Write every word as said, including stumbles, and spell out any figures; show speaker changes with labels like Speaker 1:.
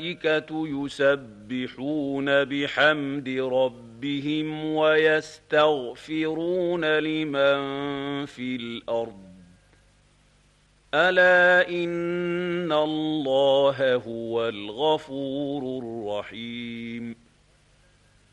Speaker 1: وَالْمَلَائِكَةُ يُسَبِّحُونَ بِحَمْدِ رَبِّهِمْ وَيَسْتَغْفِرُونَ لِمَن فِي الْأَرْضِ أَلَا إِنَّ اللَّهَ هُوَ الْغَفُورُ الرَّحِيمُ